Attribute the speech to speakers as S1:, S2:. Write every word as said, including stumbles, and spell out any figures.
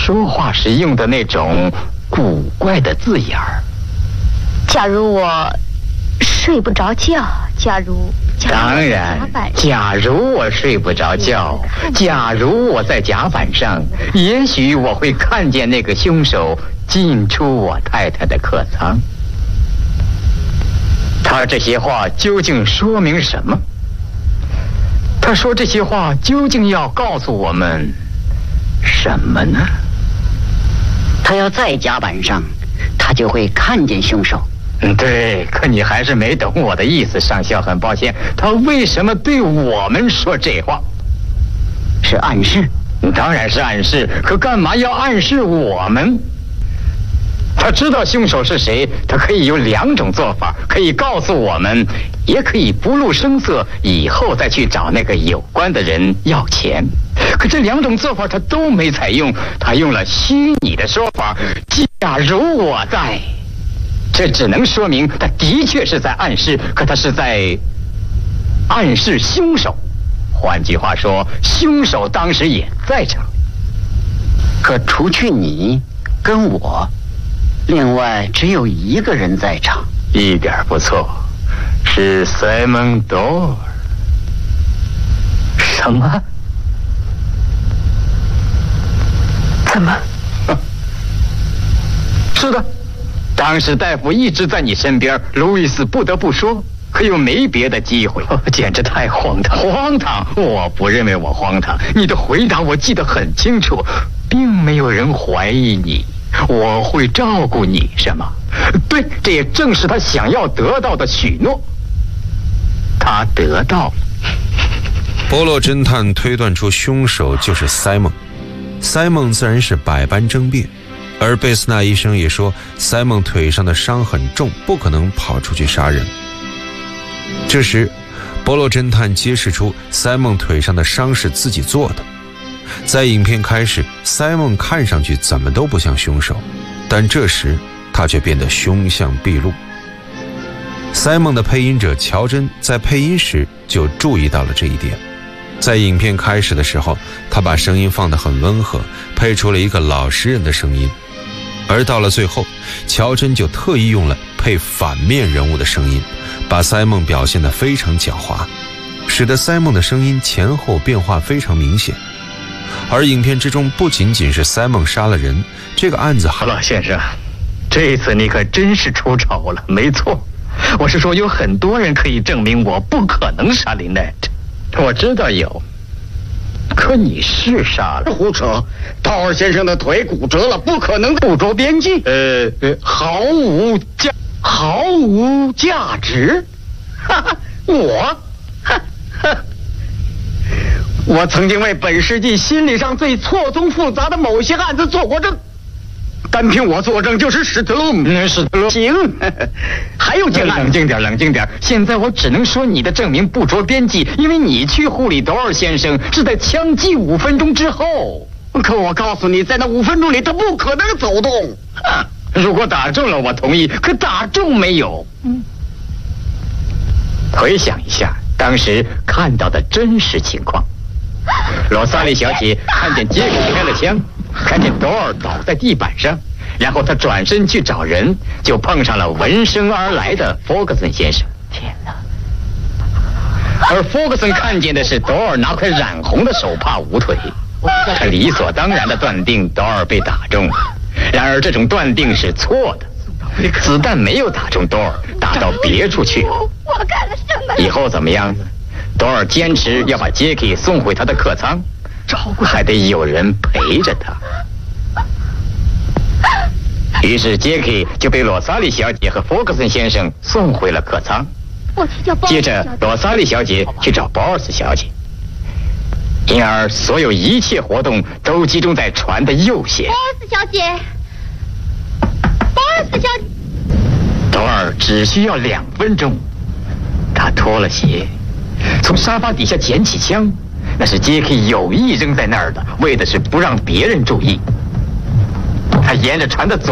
S1: 说话时用的那种古怪的字眼儿。
S2: 假如我睡不着觉，假如
S1: 当然，假如我睡不着觉，假如我在甲板上，也许我会看见那个凶手进出我太太的客舱。他这些话究竟说明什么？他说这些话究竟要告诉我们什么呢？
S3: 他要在甲板上，他就会看见凶手。
S1: 嗯，对，可你还是没懂我的意思，上校，很抱歉。他为什么对我们说这话？
S3: 是暗示？
S1: 当然是暗示，可干嘛要暗示我们？他知道凶手是谁，他可以有两种做法，可以告诉我们，也可以不露声色，以后再去找那个有关的人要钱。可这两种做法他都没采用，他用了虚拟的说法，假如我在。这只能说明他的确是在暗示，可他是在暗示凶手。换句话说，凶手当时也在场。
S3: 可除去你跟我，另外只有一个人在场。
S1: 一点不错，是 Simon Doyle。 什么？
S2: 怎么？
S1: 是的，当时大夫一直在你身边，路易斯不得不说，可又没别的机会，哦、简直太荒唐！荒唐？我不认为我荒唐。你的回答我记得很清楚，并没有人怀疑你，我会照顾你，是吗？对，这也正是他想要得到的许诺。他得到了。
S4: 波洛侦探推断出凶手就是 Simon， Simon 自然是百般争辩，而贝斯纳医生也说 Simon 腿上的伤很重，不可能跑出去杀人。这时波洛侦探揭示出 Simon 腿上的伤是自己做的。在影片开始， Simon 看上去怎么都不像凶手，但这时他却变得凶相毕露。Simon 的配音者乔真在配音时就注意到了这一点。在影片开始的时候，他把声音放得很温和，配出了一个老实人的声音，而到了最后，乔真就特意用了配反面人物的声音，把 Simon 表现得非常狡猾，使得 Simon 的声音前后变化非常明显。而影片之中不仅仅是 Simon 杀了人，这个案子
S1: 好了，先生，这次你可真是出丑了。没错，我是说有很多人可以证明我不可能杀林奈特。我知道有，可你是杀了。
S3: 胡扯！道尔先生的腿骨折了，不可能不着边际。
S1: 呃呃，毫无价，毫无价值。哈哈，我，哈哈，我曾经为本世纪心理上最错综复杂的某些案子做过证。单凭我作证就是史特龙，嗯，史特龙。行，还有这冷静点，冷静点。现在我只能说你的证明不着边际，因为你去护理多尔先生是在枪击五分钟之后。
S3: 可我告诉你，在那五分钟里他不可能走动。
S1: 啊，如果打中了，我同意；可打中没有。嗯。回想一下当时看到的真实情况。罗萨莉小姐看见杰克开了枪，看见多尔倒在地板上，然后他转身去找人，就碰上了闻声而来的弗格森先生。天哪！而弗格森看见的是多尔拿块染红的手帕捂腿，他理所当然地断定多尔被打中了。然而这种断定是错的，子弹没有打中多尔，打到别处去了。
S2: 我干了什么？
S1: 以后怎么样呢？多尔坚持要把杰克送回他的客舱，还得有人陪着他。于是杰克就被罗萨莉小姐和弗格森先生送回了客舱。
S2: 我去叫鲍尔斯小姐。
S1: 接着罗萨莉小姐去找鲍尔斯小姐，因而所有一切活动都集中在船的右舷。
S2: 鲍尔斯小姐，鲍尔斯小姐。
S1: 多尔只需要两分钟，他脱了鞋，从沙发底下捡起枪，那是杰克有意扔在那儿的，为的是不让别人注意。他沿着船的左